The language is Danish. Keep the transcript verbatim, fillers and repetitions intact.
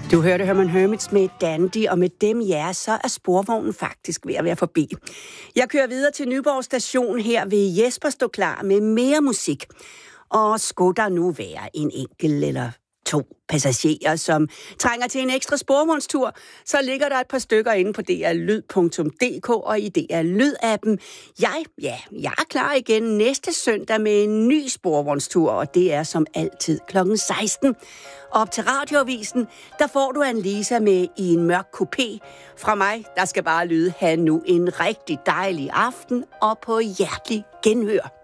Du hørte Herman Hermits med Dandy, og med dem, ja, så er sporvognen faktisk ved at være forbi. Jeg kører videre til Nyborg station. Her vil Jesper stå klar med mere musik. Og skulle der nu være en enkelt eller to passagerer, som trænger til en ekstra sporvognstur, så ligger der et par stykker inde på d r lyd punktum d k og i D R Lyd-appen. Jeg, ja, jeg er klar igen næste søndag med en ny sporvognstur, og det er som altid klokken seksten. Op til Radioavisen, der får du Annelisa med i en mørk kupé. Fra mig, der skal bare lyde, have nu en rigtig dejlig aften og på hjertelig genhør.